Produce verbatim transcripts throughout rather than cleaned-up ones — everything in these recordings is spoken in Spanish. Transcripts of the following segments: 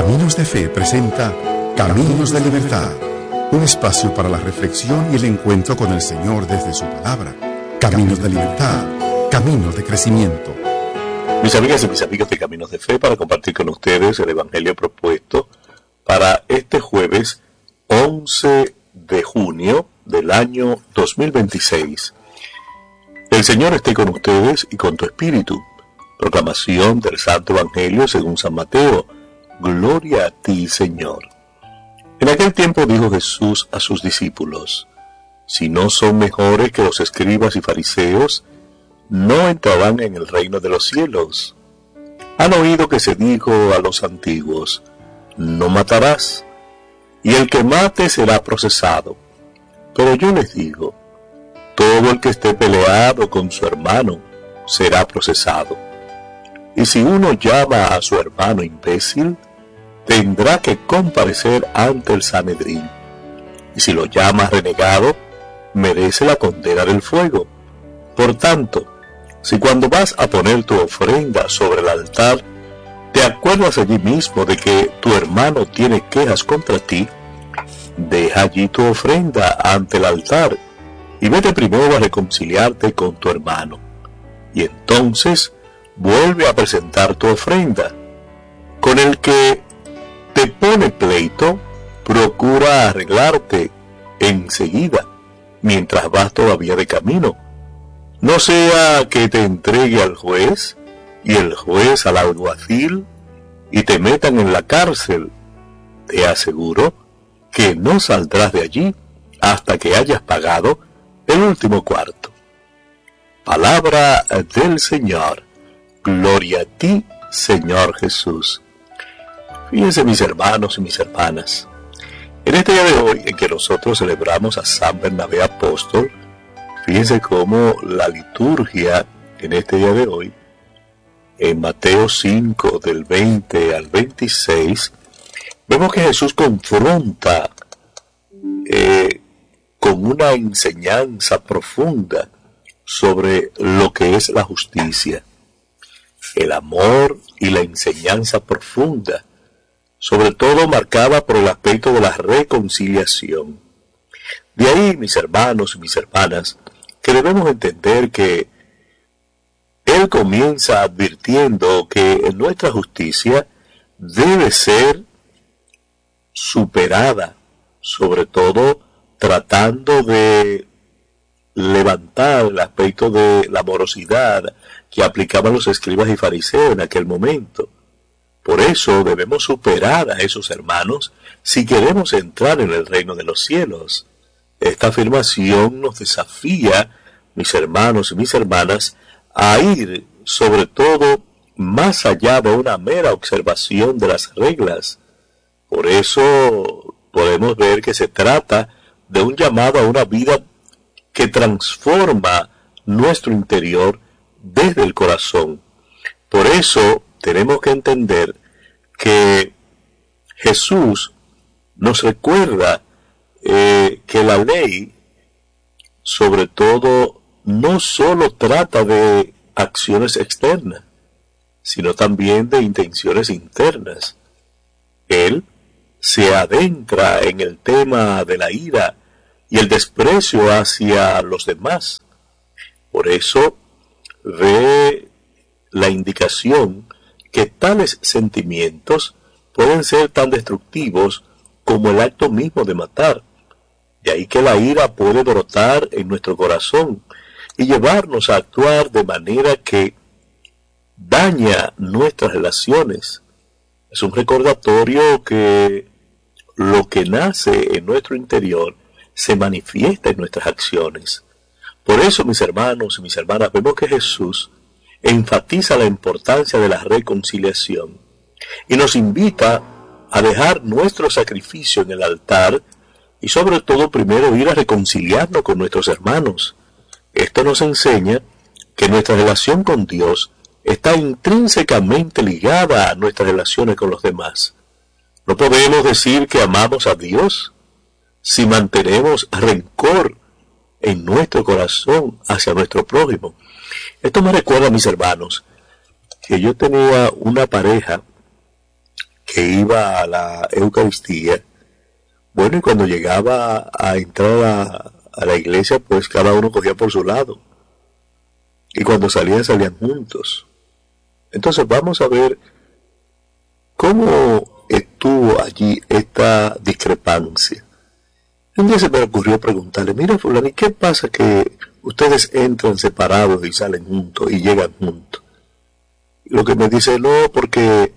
Caminos de Fe presenta Caminos de Libertad, un espacio para la reflexión y el encuentro con el Señor desde su palabra. Caminos de Libertad, caminos de crecimiento. Mis amigas y mis amigos de Caminos de Fe, para compartir con ustedes el Evangelio propuesto para este jueves once de junio del año dos mil veintiséis. El Señor esté con ustedes y con tu espíritu. Proclamación del Santo Evangelio según San Mateo. Gloria a ti, Señor. En aquel tiempo dijo Jesús a sus discípulos: si no son mejores que los escribas y fariseos, no entrarán en el reino de los cielos. Han oído que se dijo a los antiguos: no matarás, y el que mate será procesado. Pero yo les digo, todo el que esté peleado con su hermano será procesado. Y si uno llama a su hermano imbécil, tendrá que comparecer ante el Sanedrín. Y si lo llama renegado, merece la condena del fuego. Por tanto, si cuando vas a poner tu ofrenda sobre el altar, te acuerdas allí mismo de que tu hermano tiene quejas contra ti, deja allí tu ofrenda ante el altar y vete primero a reconciliarte con tu hermano. Y entonces vuelve a presentar tu ofrenda. Con el que te pone pleito, procura arreglarte enseguida, mientras vas todavía de camino. No sea que te entregue al juez, y el juez al alguacil, y te metan en la cárcel. Te aseguro que no saldrás de allí hasta que hayas pagado el último cuarto. Palabra del Señor. Gloria a ti, Señor Jesús. Fíjense, mis hermanos y mis hermanas, en este día de hoy en que nosotros celebramos a San Bernabé Apóstol, fíjense cómo la liturgia en este día de hoy, en Mateo cinco del veinte al veintiséis, vemos que Jesús confronta eh, con una enseñanza profunda sobre lo que es la justicia, el amor y la enseñanza profunda, sobre todo marcada por el aspecto de la reconciliación. De ahí, mis hermanos y mis hermanas, que debemos entender que Él comienza advirtiendo que nuestra justicia debe ser superada, sobre todo tratando de levantar el aspecto de la morosidad que aplicaban los escribas y fariseos en aquel momento. Por eso debemos superar a esos hermanos si queremos entrar en el reino de los cielos. Esta afirmación nos desafía, mis hermanos y mis hermanas, a ir, sobre todo, más allá de una mera observación de las reglas. Por eso podemos ver que se trata de un llamado a una vida que transforma nuestro interior desde el corazón. Por eso tenemos que entender que Jesús nos recuerda eh, que la ley, sobre todo, no solo trata de acciones externas, sino también de intenciones internas. Él se adentra en el tema de la ira y el desprecio hacia los demás. Por eso ve la indicación que tales sentimientos pueden ser tan destructivos como el acto mismo de matar. De ahí que la ira puede brotar en nuestro corazón y llevarnos a actuar de manera que daña nuestras relaciones. Es un recordatorio que lo que nace en nuestro interior se manifiesta en nuestras acciones. Por eso, mis hermanos y mis hermanas, vemos que Jesús enfatiza la importancia de la reconciliación y nos invita a dejar nuestro sacrificio en el altar y sobre todo primero ir a reconciliarnos con nuestros hermanos. Esto nos enseña que nuestra relación con Dios está intrínsecamente ligada a nuestras relaciones con los demás. No podemos decir que amamos a Dios si mantenemos rencor en nuestro corazón hacia nuestro prójimo. Esto me recuerda, mis hermanos, que yo tenía una pareja que iba a la Eucaristía. Bueno, y cuando llegaba a entrar a, a la iglesia, pues cada uno cogía por su lado. Y cuando salían, salían juntos. Entonces vamos a ver cómo estuvo allí esta discrepancia. Un día se me ocurrió preguntarle, mira fulano, ¿y qué pasa que ustedes entran separados y salen juntos y llegan juntos? Lo que me dice, no, porque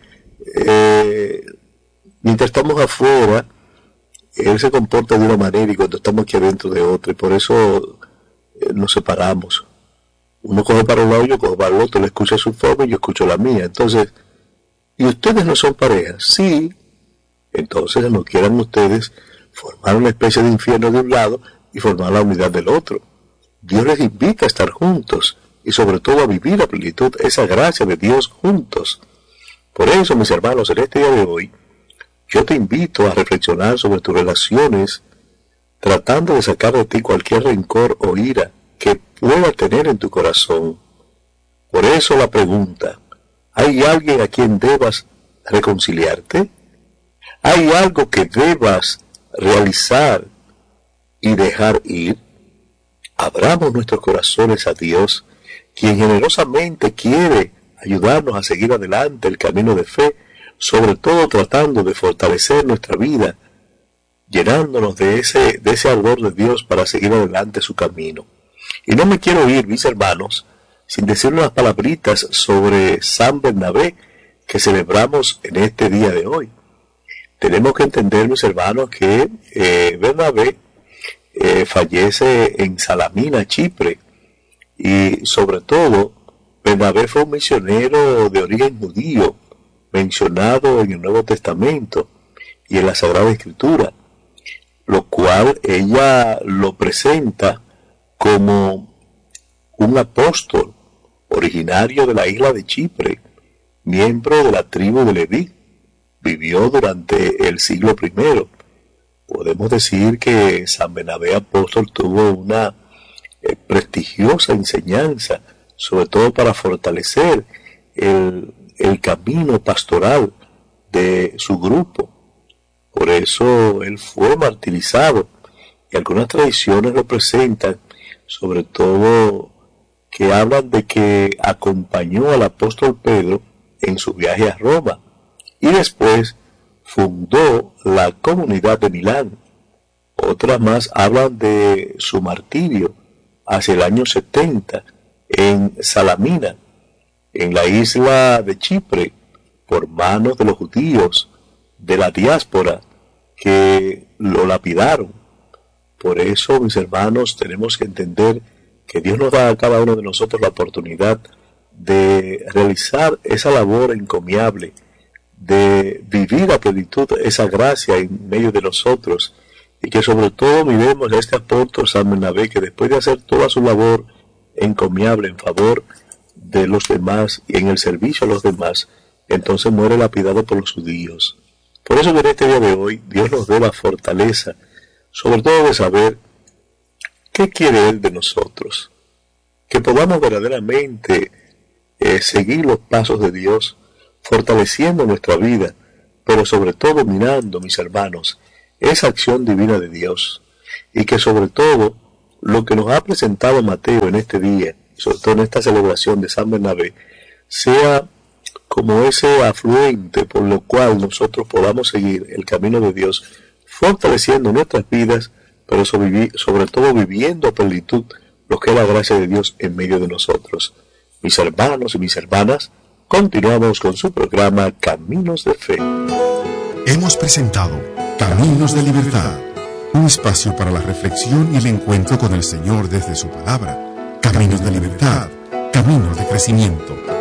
eh, mientras estamos afuera, él se comporta de una manera y cuando estamos aquí adentro de otra, y por eso eh, nos separamos. Uno coge para un lado, yo cojo para el otro, le escucha su forma y yo escucho la mía. Entonces, ¿y ustedes no son pareja? Sí. Entonces no quieran ustedes formar una especie de infierno de un lado y formar la unidad del otro. Dios les invita a estar juntos y sobre todo a vivir a plenitud esa gracia de Dios juntos. Por eso, mis hermanos, en este día de hoy, yo te invito a reflexionar sobre tus relaciones, tratando de sacar de ti cualquier rencor o ira que pueda tener en tu corazón. Por eso la pregunta, ¿hay alguien a quien debas reconciliarte? ¿Hay algo que debas realizar y dejar ir? Abramos nuestros corazones a Dios, quien generosamente quiere ayudarnos a seguir adelante el camino de fe, sobre todo tratando de fortalecer nuestra vida, llenándonos de ese, de ese ardor de Dios para seguir adelante su camino. Y no me quiero ir, mis hermanos, sin decir unas palabritas sobre San Bernabé que celebramos en este día de hoy. Tenemos que entender, mis hermanos, que eh, Bernabé eh, fallece en Salamina, Chipre, y sobre todo, Bernabé fue un misionero de origen judío, mencionado en el Nuevo Testamento y en la Sagrada Escritura, lo cual ella lo presenta como un apóstol originario de la isla de Chipre, miembro de la tribu de Leví. Vivió durante el siglo primero. Podemos decir que San Bernabé apóstol tuvo una eh, prestigiosa enseñanza, sobre todo para fortalecer el, el camino pastoral de su grupo. Por eso él fue martirizado, y algunas tradiciones lo presentan, sobre todo que hablan de que acompañó al apóstol Pedro en su viaje a Roma, y después fundó la comunidad de Milán. Otras más hablan de su martirio hacia el año setenta en Salamina, en la isla de Chipre, por manos de los judíos de la diáspora que lo lapidaron. Por eso, mis hermanos, tenemos que entender que Dios nos da a cada uno de nosotros la oportunidad de realizar esa labor encomiable, de vivir a plenitud esa gracia en medio de nosotros, y que sobre todo miremos a este apóstol San Bernabé, que después de hacer toda su labor encomiable en favor de los demás y en el servicio a los demás, entonces muere lapidado por los judíos. Por eso que en este día de hoy Dios nos dé la fortaleza, sobre todo de saber qué quiere Él de nosotros, que podamos verdaderamente eh, seguir los pasos de Dios, fortaleciendo nuestra vida, pero sobre todo mirando, mis hermanos, esa acción divina de Dios, y que sobre todo lo que nos ha presentado Mateo en este día, sobre todo en esta celebración de San Bernabé, sea como ese afluente por lo cual nosotros podamos seguir el camino de Dios, fortaleciendo nuestras vidas, pero sobre, sobre todo viviendo a plenitud lo que es la gracia de Dios en medio de nosotros. Mis hermanos y mis hermanas, continuamos con su programa Caminos de Fe. Hemos presentado Caminos de Libertad, un espacio para la reflexión y el encuentro con el Señor desde su palabra. Caminos de Libertad, caminos de crecimiento.